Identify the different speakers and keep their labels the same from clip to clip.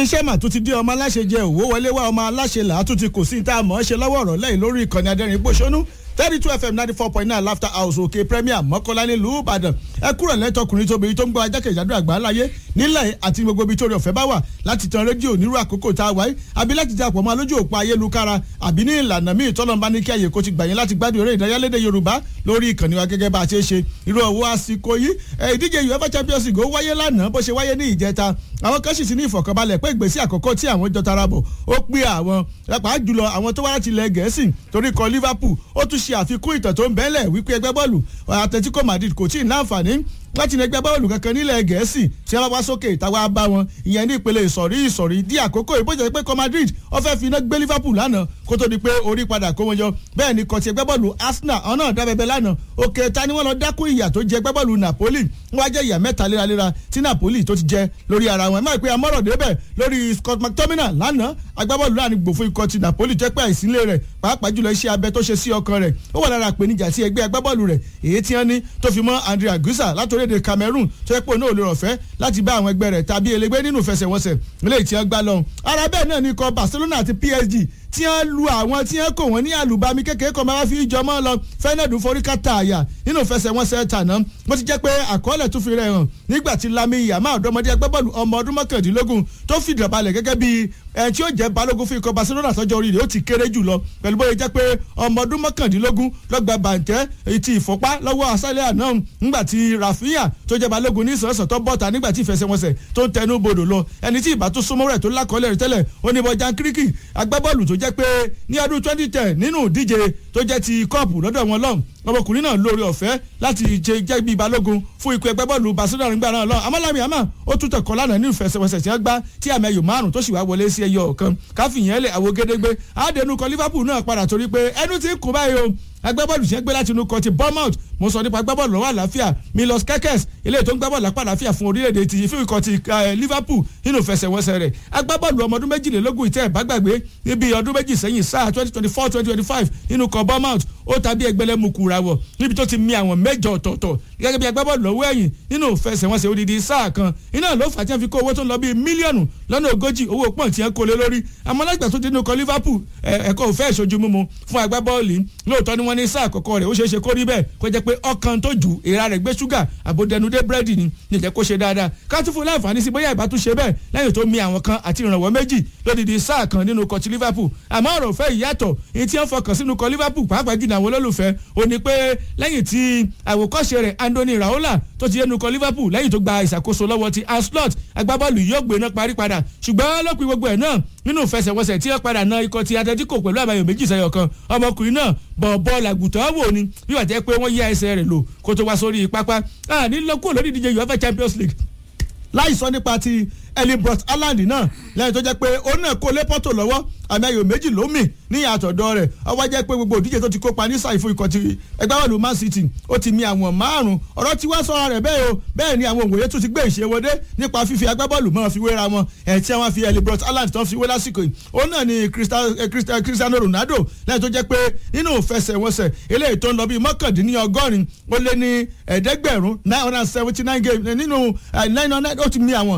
Speaker 1: iṣẹ́ mà tó ti dé ọmọ aláṣẹ jẹ òwò wọlé wá ọmọ aláṣẹ là á tún ti kò sí tá a mọ̀ ọ́ ṣe lọ́wọ́ ọ̀rọ̀ lẹ́yìn lórí ìkànnì adẹ́rìn pòṣónú 32 FM 94.9 Laughter House òkè Premier Mọ́kọ́lá nílùú Ìbàdàn ẹ kúrò lẹ́tọkùnrin tóbìnrin tó ń gbọ́ ajákèjádò àgbáláyé nílẹ̀ àti gbogbo ibi tó rí ọ̀fẹ́ bá wà láti tan rédíò nírú àkókò tá a wáyé àbí láti jẹ́ àpọ̀ mọ́ alójú òpó ayélujára àbí ní ìlànà míì tọ́lọ́mbá ní kí àyè kó ti gbà yín láti gbádùn eré ìdárayá lédè Yorùbá lórí ìkànnì wa gẹ́gẹ́ bá a ṣe ṣe irú ọwọ́ àsìkò yìí ìdíje UEFA Champions League ó wáyé lánàá bó ṣe wáyé ní ìjẹta àwọn kan sì ti ní ìfọ̀kànbalẹ̀ pé ìgbésí àkọ́kọ́ tí àwọn jọ tara bọ̀ ó pé àwọn lápá jùlọ àwọn tó wá láti ilẹ̀ Gẹ̀ẹ́sì torí kọ Liverpool ó tún ṣe àfikún ìtàn tó ń bẹ́lẹ̀ wípé ẹgbẹ́ bọ́ọ̀lù Atletico Madrid kò tí ì láǹfààní láti ní ẹgbẹ́ bọ́ọ̀lù kankan nílẹ̀ Gẹ̀ẹ́sì tí wọ́n wá sókè ìtawà bá wọn ìyẹn ní ìpele ìsọ̀rí di àkókò ìbòjẹ́ pé kọ Madrid ó fẹ́ fi iná gbé Liverpool lánàá kó tó di pé orí padà kó wọn jọ bẹ́ẹ̀ ni kọ̀tì ẹgbẹ́ bọ́ọ̀lù Arsenal ọ̀nà dábẹ́bẹ́ lánàá òkè ta ni wọ́n lọ dákú ìyà tó jẹ ẹgbẹ́ bọ́ọ̀lù Napoli wọ́n á jẹ́ ìyà mẹ́ta léraléra tí Napoli tó ti jẹ lórí ara wọn ẹ má pé amọ́rọ̀ débẹ̀ lórí Scott McTominay lánàá agbábọ́ọ̀lù láàrin gbòfin ikọ̀ ti Napoli jẹ́ pé àìsílẹ̀ rẹ̀ pàápàá jùlọ iṣẹ́ abẹ tó ṣe sí ọkàn rẹ̀ ó wà lára àpèníjà tí ẹgbẹ́ agbábọ́ọ̀lù rẹ̀ èyí tí wọ́n ní tó fi mọ́ Andrea Guisa látòrédè Cameroon tó yẹ pé òun náà lè rọ̀fẹ́ láti bá àwọn ẹgbẹ́ rẹ̀ tàbí elégbé nínú ìfẹsẹ̀wọnsẹ̀ eléyìí tí wọ́n gbá lọ́hùn. ara bẹ́ẹ̀ náà ni ikọ̀ Barcelona àti PSG tí wọ́n lu àwọn tí wọ́n kò wọ́n ní àlùbami kékeré kan máa fi jọmọ́ lọ fẹ́nẹ́dù foríkà tààyà nínú ìfẹsẹ̀wọnsẹ̀ tàná bó ti jẹ́ pé àkọọ́lẹ̀ tún fi rẹ̀ hàn nígbà tí Lamine Yamal ọ̀dọ́mọdé agbábọ́ọ̀lù ọmọ ọdún mọ́kàndínlógún tó fìdí balẹ̀ gẹ́gẹ́ bí tí ó jẹ́ balógun fún ikọ̀ Barcelona tọ́jọ́ orí rẹ̀ ó ti kéré jù lọ pẹ̀lú bóyá jẹ́ pé ọmọ ọdún mọ́kàndínlógún lọ́gba bàǹtẹ́ ti ìfọ́pá lọ́wọ́ àṣálẹ́ àná nígbà tí Rafinha tó jẹ́ balógun ní ìsọ̀rọ̀sọ̀ tó bọ́ta nígbà tí ìfẹsẹ̀wọnsẹ̀ tó ń tẹnu bodò lọ ẹni tí ìbá tó súnmọ́ rẹ̀ tó lákọọ́lẹ̀ rẹ̀ tẹ́lẹ̀ oníbọ̀jà kíríkì agbábọ́ọ̀lù tó jẹ́ pé ní ọdún 2010 nínú ìdíje tó jẹ́ ti kọ́ọ̀pù lọ́dọ̀ wọn lọ́hùn ọmọkùnrin náà lórí ọ̀fẹ́ láti jẹ́ bíi balógun fún ikú ẹgbẹ́ bọ́ọ̀lù Barcelona nígbà náà lọ amálàmì àmà ó tún tẹ̀kọ́ lánàá ní ìfẹsẹ̀wọnsẹ̀ tí wọ́n gbá tí àmì ẹ̀yọ̀ márùn tó sì wá wọlé sí ẹyọ ọ̀kan káfíyàn lẹ̀ àwo gédégbé àdénú kọ Liverpool náà padà torí pé ẹnu ti kù báyìí o agbábọ́ọ̀lù ṣe ń gbé láti inú kọ ti Bournemouth mo sọ nípa agbábọ́ọ̀lù lọ́wọ́ àlàáfíà Milos Kekes eléyìí tó ń gbábọ́ọ̀lù lápá àlàáfíà fún orílẹ̀-èdè ti fún ikọ̀ ti Liverpool nínú ìfẹsẹ̀wọnsẹ̀ rẹ̀ agbábọ́ọ̀lù ọmọ ọdún méjìlélógún ìtẹ́ ìbágbàgbé níbi ọdún méjì sẹ́yìn sáà 2024-2025 nínú kọ Bournemouth ó tàbí ẹgbẹ̀lẹ́mùkù rawọ̀ níbi tó ti mi àwọn mẹ́jọ ọ̀tọ̀ọ̀tọ̀ gẹ́gẹ́ bí agbábọ́ọ̀lù lọ́wọ́ ẹ̀yìn nínú ìfẹsẹ̀wọnsẹ̀ odidi sáà kan iná ló fà tí wọ́n fi kó owó tó ń lọ bíi mílíọ̀nù lọ́nà ogójì owó pọ́ùn tí wọ́n kó lé lórí amọ̀lágbà tó dénú kọ Liverpool ẹ̀kọ́ òfẹ́ ìṣojú mímu fún agbábọ́ọ̀lù lóòótọ́ ni wọ́n ní sáà àkọ́kọ́ rẹ̀ ó ṣeé ṣe kó rí bẹ́ẹ̀ kó jẹ́ pé ọkàn tó jù èèrà rẹ̀ gbé ṣúgà àbòdẹnudé búrẹ́dì ni nìjẹ́ kó ṣe dáadáa ká tún fún láǹfààní sí bóyá ìbá tún ṣe bẹ́ẹ̀ lẹ́yìn tó mi àwọn kan àti ìrànwọ́ méjì lódìdí sáà kan nínú kọtí Liverpool àmọ́ ọ̀rọ̀ òfẹ́ ìyàtọ̀ èyí tí wọ́n fọkàn sínú kọ Liverpool pàápàá jù ní àwọn olólùfẹ́ ó ní pé lẹ́yìn tí àwòkọ́ṣe rẹ̀ Andoni Raiola tó ti yẹnu kọ Liverpool lẹ́yìn tó gba ìṣàkóso lọ́wọ́ ti Ancelotti agbábọ́ọ̀lù yóò gbé náà parí padà ṣùgbọ́n lópin gbogbo ẹ̀ náà nínú ìfẹsẹ̀wọnsẹ̀ tí wọ́n padà na ikọ̀ ti Atletico pẹ̀lú àbáyọ méjì sẹ́yọ kan ọmọkùnrin náà bọ̀ bọ́ọ̀lù àgùntàn wò ni bí wàá jẹ́ pé wọ́n yá ẹsẹ̀ rẹ̀ lò kó tó wá sórí pápá nílọ́kùn lórí ìdíje UEFA Champions League láì sọ nípa ti Erling Braut Haaland náà lẹ́yìn tó jẹ́ pé òun náà kó lé Porto lọ́wọ́ àmì ayò méjì ló mì ní àtọ̀dọ̀ rẹ̀ ọwọ́ jẹ́ pé gbogbo òdíje tó ti kópa ní sáì fún ikọ̀ ti ẹgbẹ́ bọ́ọ̀lù Man City ó ti mi àwọn márùn-ún ọ̀rọ̀ tí wọ́n sọ̀rọ̀ rẹ̀ bẹ́ẹ̀ o bẹ́ẹ̀ ni àwọn òwòye tó ti gbé ìṣèwọdé nípa fífi agbábọ́ọ̀lù mọ́ fi wéra wọn tí wọ́n fi Erling Braut Haaland tó fi wé lásìkò yìí òun náà ni Cristiano Ronaldo lẹ́yìn tó jẹ́ pé nínú ìfẹsẹ̀wọnsẹ̀ eléyìí tó ń lọ bíi mọ́kàndínlọ́gọ́rin ó lé ní ẹ̀ẹ́dẹ́gbẹ̀rún 979 game nínú 900 ó ti mi àwọn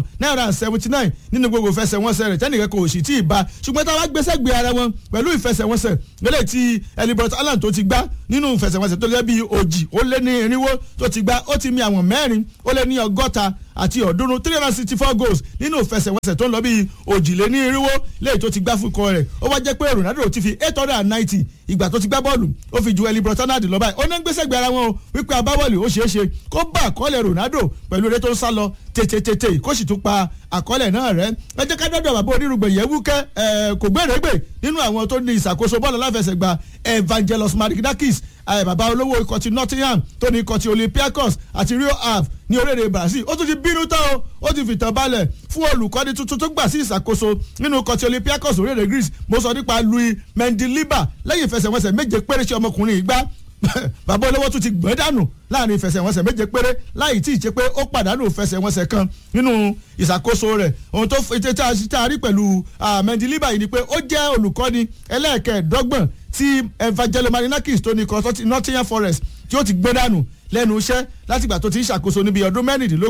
Speaker 1: 979 nínú gbogbo ìfẹsẹ̀wọnsẹ̀ rẹ̀ tẹ́nìkan kò sì tí ì bá ṣùgbọ́n táwa gbéṣẹ́ gbé ara wọn pẹ̀lú ìfẹsẹ̀wọnsẹ̀ lélẹ̀ tí Erling Braut Haaland tó ti gbá nínú ìfẹsẹ̀wọnsẹ̀ tó lé bí òjì ó lé ní irinwó tó ti gbá ó ti mi àwọn mẹ́rin ó lé ní ọgọ́ta àti ọ̀ọ́dúnrún 364 goals nínú ìfẹsẹ̀wọnsẹ̀ tó ń lọ bí òjìlé ní irinwó lẹ́yìn tó ti gbá fún ikọ̀ rẹ̀ ó wá jẹ́ pé Ronaldo ti fi 890 ìgbà tó ti gbá bọ́ọ̀lù ó fi ju Erling Braut Haaland lọ báyìí ó ní gbèsè gbé ara wọn o wípé abáwọ̀lì ó ṣeé ṣe kó bá àkọọ́lẹ̀ Ronaldo pẹ̀lú eré tó ń sá lọ tètè kó sì tún pa àkọọ́lẹ̀ náà rẹ̀ ẹ jẹ́ ká dọ́dọ̀ bàbá onírúgbìn yẹ̀wù kẹ́ kò gbèrègbè nínú àwọn tó ní ìṣàkóso bọ́ọ̀lù aláfẹsẹ̀gbá Evangelos Marinakis bàbá olówó ikọ̀ ti Nottingham tó ní ikọ̀ ti Olympiacos àti Rio Ave ní orílẹ̀-èdè Brazil ó tún ti bínú tán o ó ti fìtàn balẹ̀ fún olùkọ́ni tuntun tó gbà sí ìṣàkóso nínú ikọ̀ ti Olympiacos orílẹ̀-èdè Greece mo sọ nípa Louis Mendilibar lẹ́yìn ìfẹsẹ̀wọnsẹ̀ méje péré ṣe ọmọkùnrin ìgbà bàbá olówó tún ti gbọ́n dànù láàrin ìfẹsẹ̀wọnsẹ̀ méje péré láì tí ì ṣe pé ó pàdánù ìfẹsẹ̀wọnsẹ̀ kan nínú ìṣàkóso rẹ̀ ohun tó tá a rí pẹ̀lú Mendilibar yìí ni pé ó jẹ́ olùkọ́ni ẹlẹ́ẹ̀kẹ́ẹ̀dọ́gbọ̀n tí Evangelos Marinakis tó ní ikọ̀ Nottingham Forest tí ó ti gbé dànù lẹ́nu iṣẹ́ látìgbà tó ti ń ṣàkóso níbi ọdún mẹ́rìndínlógún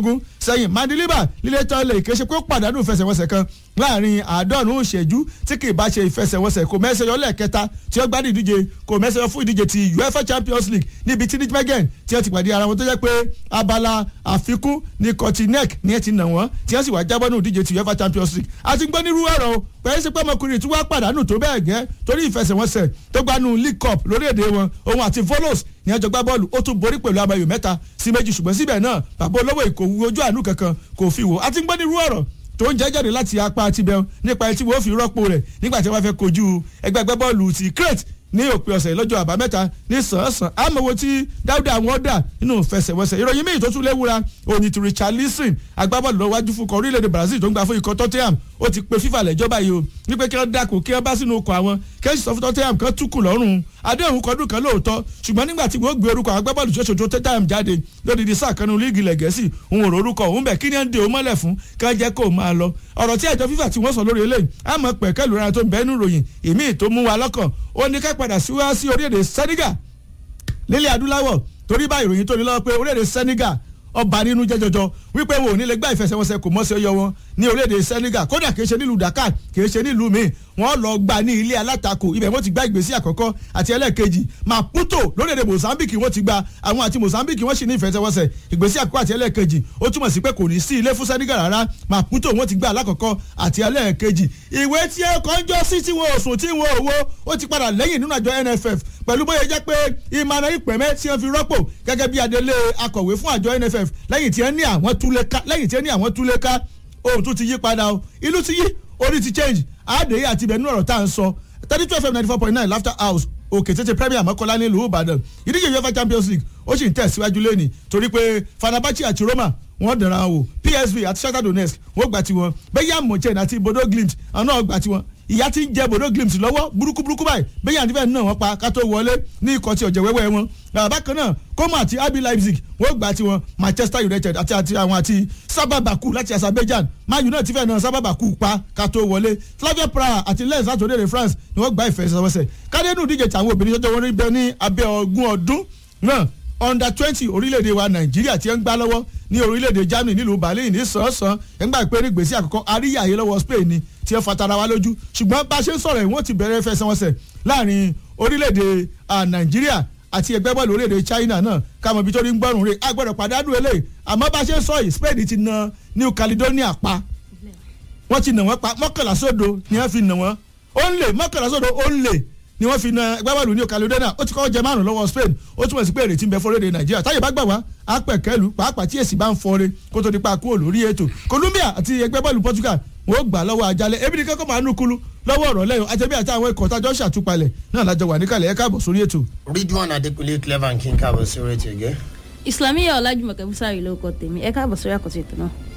Speaker 1: sẹ́yìn Mandiliba lílé tán lè kéṣe pé ó pàdánù ìfẹsẹ̀wọnsẹ̀ kan láàrin 90 ìṣẹ́jú tí kì í bá ṣe ìfẹsẹ̀wọnsẹ̀ kò mẹ́sẹ̀yọ lẹ́ẹ̀kẹta tí ó gbádùn ìdíje kò mẹ́sẹ̀yọ fún ìdíje ti UEFA Champions League níbi tí Nijmegen tí wọ́n ti pàdé ara wọn tó jẹ́ pé abala àfikún ní Kotinek ní ẹ̀ ti nà wọ́n tí wọ́n sì wá jábọ́ nù ìdíje ti UEFA Champions League àti gbọ́ nírú ọ̀rọ̀ o pẹ̀lú sí pé ọmọkùnrin tí wọ́n pàdánù tó bẹ́ẹ̀ gẹ́ torí ìfẹsẹ̀wọnsẹ̀ tó gbanú League Cup lórílẹ̀‐èdè wọn òun àti Volos ní ẹjọ́ gbá bọ́ọ̀lù ó tún borí pẹ̀lú abayò 3-2 ṣùgbọ́n síbẹ̀ náà bàbá olówó ìkòwú ojú àánú kankan kò fi wò àti gbọ́ nírú ọ̀rọ̀ tó ń jẹ́ jáde láti apá tibẹ̀ nípa ẹtí wọ́n fi rọ́pò rẹ̀ nígbà tí wọ́n fẹ́ kojú ẹgbẹ́ agbábọ́ọ̀lù ti Crete ní òpin ọ̀sẹ̀ lọ́jọ́ àbámẹ́ta ní sàn-án àmọ́wò tí Dáúdà wọn dà nínú ìfẹsẹ̀wọnsẹ̀ ìròyìn míì tó tún léwura òní ti Richarlison agbábọ́ọ̀lù lọ́wájú fún ikọ̀ orílẹ̀-èdè Brazil tó ń gbà fún ikọ̀ Tottenham ó ti pe FIFA lẹ́jọ́ báyìí o wípé kí wọ́n dákun kí wọ́n bá sínú okọ̀ àwọn kẹ́sì sọ fún Tottenham kan túkù lọ́rùn adéhùn kọdún kan lóòótọ́ ṣùgbọ́n nígbà tí wọ́n gbé orúkọ àwọn agbábọ́ọ̀lù tó ṣojú Tottenham jáde lódìdí sáà kanú líìgì lẹ̀gẹ́sì òun ò rorúkọ òun bẹ̀ kí ni ẹ̀ ń de òun mọ́lẹ̀ fún kí wọ́n jẹ́ kó máa lọ ọ̀rọ̀ tí àjọ FIFA tí wọ́n sọ lórí eléyìí àmọ́ pẹ̀kẹ́lù rárá tó ń bẹ́ẹ̀ nù ròyìn èmi tó mú wa lọ́kàn ó ní ká padà sí orílẹ̀-èdè Senegal nílẹ̀ adúláwọ̀ torí bá ìròyìn tó ní lọ́wọ́ pé orílẹ̀-èdè Senegal ọba nínú jẹjọjọ wípé wọn ò ní lè gbá ìfẹsẹ̀wọnsẹ̀ kò mọ́ sí ọyọ wọn ní orílẹ̀-èdè Senegal kódà kìí ṣe nílùú Dakar kìí ṣe nílùú míì wọ́n lọ gbà ní ilé alátakò ibẹ̀ wọ́n ti gba ìgbésí àkọ́kọ́ àti ẹlẹ́ẹ̀kejì Maputo lórílẹ̀-èdè Mozambique wọ́n ti gba àwọn àti Mozambique wọ́n sì ní ìfẹsẹ̀wọnsẹ̀ ìgbésí àkọ́kọ́ àti ẹlẹ́ẹ̀kejì ó túmọ̀ sí pé kò ní sí ilé fún Senegal rárá Maputo wọ́n ti gba alákọ̀ọ́kọ́ àti ẹlẹ́ẹ̀kejì ìwé tí ẹ kọjọ́ sí tí wọn ò sùn tí wọn ò wo ó ti padà lẹ́yìn nínú àjọ NFF pẹ̀lú bóyá jẹ́ pé Emmanuel Pẹ̀mẹ́ tí wọ́n fi rọ́pò gẹ́gẹ́ bí adelé akọ̀wé fún àjọ NFF lẹ́yìn tí wọ́n ní àwọn túlẹ̀ká ohun tó ti yí padà o ìlú ti yí orí ti change àádéyé àti ibẹ̀ nínú ọ̀rọ̀ tá à ń sọ 32 FM 94.9 Laughter House òkè tètè Premier Mọ́kànlá nílùú Ìbàdàn ìdíje UEFA Champions League ó sì ń tẹ̀síwájú lẹ́nìí torí pé Fenerbahce àti Roma wọ́n dẹ̀ra wò PSV àti Shakhtar Donetsk wọ́n gbà tiwọn Bayern Munchen àti Bodo Glimt àwọn náà gbà tiwọn ìyá tí ń jẹ Bodo Glimt lọ́wọ́ burúkú báyìí Bayern níbẹ̀ náà wọ́n pa ká tó wọlé ní ikọ̀ tí ọ̀jẹ̀ wẹ́wẹ́ wọn bákan náà Como àti RB Leipzig wọ́n gbà tiwọn Manchester United àti àwọn àti Sabah Baku láti Azerbaijan Man U náà ti fẹ́ náà Sabah Baku pa ká tó wọlé Slavia Praha àti Lens láti orílẹ̀-èdè France ni wọ́n gba ìfẹsẹ̀wọnsẹ̀ kádẹ́nù díje tàwọn obìnrin tó wọ́n rí bẹ ní abẹ́ ogún ọdún náà under 20 orílẹ̀-èdè wa Nàìjíríà tí ń gbá lọ́wọ́ ní orílẹ̀-èdè Germany nílùú Berlin ní sàn-án ẹgbà pé ní gbèsè àkọ́kọ́ àríyáyé lọ́wọ́ Spain ni tí ó fatara wa lójú ṣùgbọ́n bá a ṣe ń sọ̀rọ̀ ìwọ́n ti bẹ̀rẹ̀ fẹsẹ̀wọnsẹ̀ láàrin orílẹ̀-èdè Nàìjíríà àti ẹgbẹ́ bọ́ọ̀lù orílẹ̀-èdè China náà káàmọ̀ ibi tó ní gbọ́rùn rẹ̀ agbọ́dọ̀ pàdánù eléyìí àmọ́ bá a ṣe ń sọ yìí Spain ti na New Caledonia pa wọ́n ti nà wọ́n pa 11-0 ni wọ́n fi nà wọ́n ó ń lè 11-0 ó ń lè ni wọ́n fi na ẹgbẹ́ bọ́ọ̀lù New Caledonia ó ti kọ́ jẹ 5 lọ́wọ́ Spain ó túmọ̀ sí pé èrè tí ń bẹ fọ́lẹ́dẹ̀ Nàìjíríà táyé bá gbà wá á pẹ̀kẹ́lu pàápàá tí èsì bá ń fọ́re kó tó di pa kúrò lórí ètò Colombia àti ẹgbẹ́ bọ́ọ̀lù Portugal wọ́n gbà lọ́wọ́ àjálẹ̀ ebi ní kẹ́kọ̀ọ́ máa nú kulu lọ́wọ́ ọ̀rọ̀ lẹ́yìn àtẹ̀bí àti àwọn ikọ̀ tájọ́ ṣàtúpalẹ̀ náà lájọ wà níkàlẹ̀ ẹ káàbọ̀ sórí ètò.
Speaker 2: Ridwan Adekunle Clever and King káàbọ̀ sórí ètò ẹ̀gẹ́.
Speaker 3: Islamiyah Ọlájùmọ̀kẹ́ Búsárì ló kọ tèmi ẹ káàbọ̀ sórí àkọsí ètò náà.